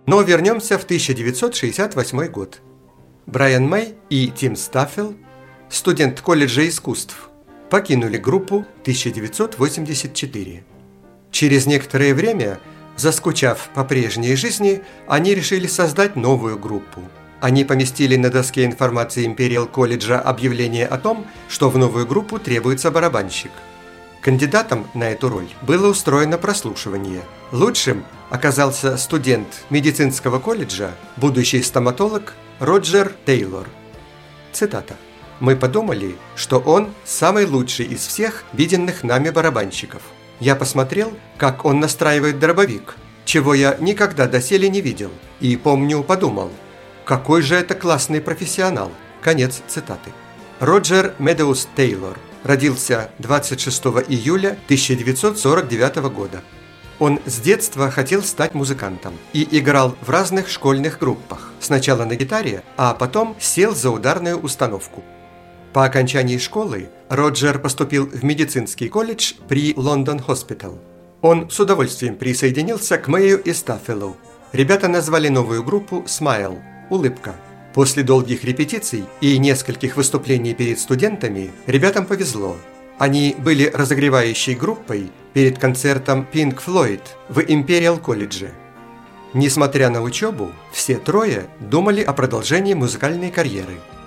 Но вернемся в 1968 год. Брайан Мэй и Тим Стаффел, студент колледжа искусств, покинули группу 1984. Через некоторое время, заскучав по прежней жизни, они решили создать новую группу. Они поместили на доске информации Империал колледжа объявление о том, что в новую группу требуется барабанщик. Кандидатом на эту роль было устроено прослушивание. Лучшим оказался студент медицинского колледжа, будущий стоматолог Роджер Тейлор. Цитата. «Мы подумали, что он самый лучший из всех виденных нами барабанщиков. Я посмотрел, как он настраивает дробовик, чего я никогда доселе не видел, и, помню, подумал, какой же это классный профессионал». Конец цитаты. Роджер Медеус Тейлор родился 26 июля 1949 года. Он с детства хотел стать музыкантом и играл в разных школьных группах, сначала на гитаре, а потом сел за ударную установку. По окончании школы Роджер поступил в медицинский колледж при Лондон Хоспитал. Он с удовольствием присоединился к Мэю и Стаффелу. Ребята назвали новую группу «Смайл» – «Улыбка». После долгих репетиций и нескольких выступлений перед студентами ребятам повезло. Они были разогревающей группой перед концертом Pink Floyd в Империал колледже. Несмотря на учебу, все трое думали о продолжении музыкальной карьеры.